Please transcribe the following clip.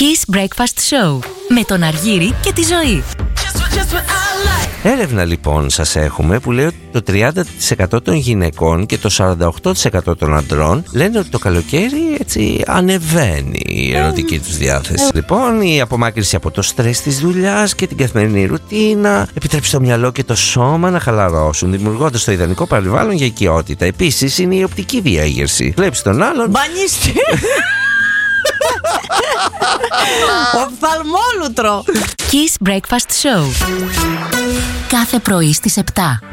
Kiss Breakfast Show με τον Αργύρη και τη Ζωή. Έρευνα λοιπόν σας έχουμε που λέει ότι το 30% των γυναικών και το 48% των αντρών λένε ότι το καλοκαίρι έτσι ανεβαίνει η ερωτική τους διάθεση. Λοιπόν, η απομάκρυνση από το στρες της δουλειάς και την καθημερινή ρουτίνα επιτρέπει στο μυαλό και το σώμα να χαλαρώσουν, δημιουργώντας το ιδανικό περιβάλλον για οικειότητα. Επίσης είναι η οπτική διέγερση. Βλέπεις τον άλλον. Μπανίστη! Οφθαλμόλουτρο. Kiss Breakfast Show. Κάθε πρωί στις 7.